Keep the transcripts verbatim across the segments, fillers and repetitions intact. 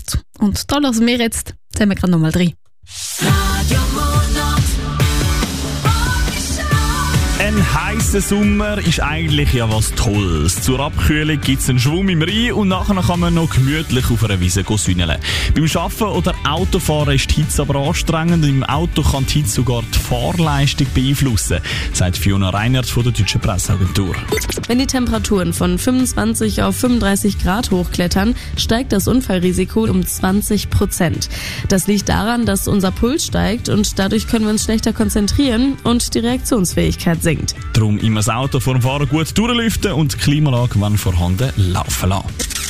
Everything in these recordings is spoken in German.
Nacht. Und da lassen wir jetzt zusammen gerade nochmal rein. Ein heißer Sommer ist eigentlich ja was Tolles. Zur Abkühlung gibt es einen Schwumm im Rhein und nachher kann man noch gemütlich auf einer Wiese sünneln. Beim Arbeiten oder Autofahren ist die Hitze aber anstrengend. Im Auto kann die Hitze sogar die Fahrleistung beeinflussen, sagt Fiona Reinert von der Deutschen Presseagentur. Wenn die Temperaturen von fünfundzwanzig auf fünfunddreißig Grad hochklettern, steigt das Unfallrisiko um zwanzig Prozent. Das liegt daran, dass unser Puls steigt und dadurch können wir uns schlechter konzentrieren und die Reaktionsfähigkeit sinkt. Darum immer das Auto vor dem Fahren gut durchlüften und die Klimaanlage, wenn vorhanden, laufen lassen.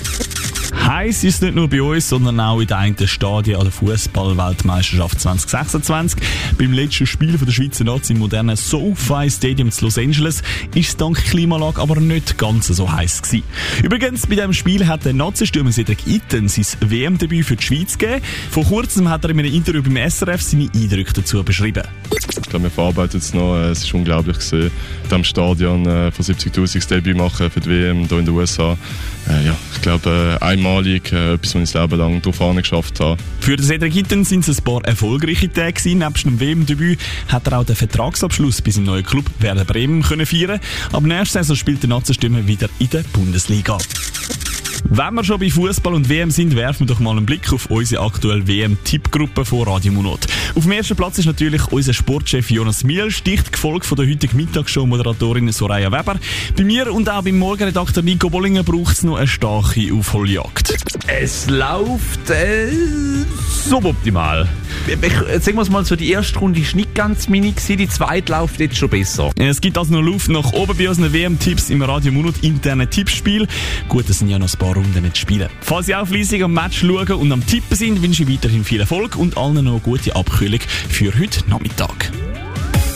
Heiß ist nicht nur bei uns, sondern auch in den einen Stadien an der Fußball-Weltmeisterschaft zwanzig sechsundzwanzig. Beim letzten Spiel der Schweizer Nazi im modernen SoFi Stadium in Los Angeles ist es dank Klimaanlage aber nicht ganz so heiß gewesen. Übrigens, bei diesem Spiel hat der Nazi-Stürmer Cedric Itten sein W M-Debüt für die Schweiz gegeben. Vor kurzem hat er in einem Interview beim S R F seine Eindrücke dazu beschrieben. Ich glaube, wir verarbeiten es noch. Es ist unglaublich gewesen, in diesem Stadion äh, von siebzigtausend das Debüt machen für die W M hier in den U S A. Äh, ja, ich glaube, äh, einmalig, äh, etwas, was ich das Leben lang darauf geschafft habe. Für den Cedric Itten sind es ein paar erfolgreiche Tage gewesen. Nebst dem W M-Debüt hat er auch den Vertragsabschluss bei seinem neuen Club Werder Bremen können feiern. Ab nächster Saison spielt der Nazi-Stürmer wieder in der Bundesliga. Wenn wir schon bei Fußball und W M sind, werfen wir doch mal einen Blick auf unsere aktuelle W M-Tippgruppe von Radio Monat. Auf dem ersten Platz ist natürlich unser Sportchef Jonas Mielsch, dicht gefolgt von der heutigen Mittagsshow-Moderatorin Soraya Weber. Bei mir und auch beim Morgenredakteur Nico Bollinger braucht es noch eine starke Aufholjagd. Es läuft äh, suboptimal. Sagen wir es mal so, die erste Runde war nicht ganz mini, die zweite läuft jetzt schon besser. Es gibt also noch Luft nach oben bei unseren W M-Tipps im Radio Monat internen Tippspiel. Gut, es sind ja noch ein paar Runden zu spielen. Falls Sie auch fleissig am Match schauen und am Tippen sind, wünsche ich weiterhin viel Erfolg und allen noch eine gute Abkühlung für heute Nachmittag.